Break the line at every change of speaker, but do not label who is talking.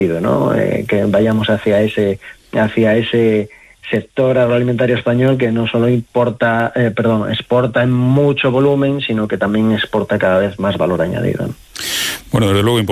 ¿no? Que vayamos hacia ese sector agroalimentario español que no solo exporta en mucho volumen, sino que también exporta cada vez más valor añadido, ¿no?
Bueno, desde luego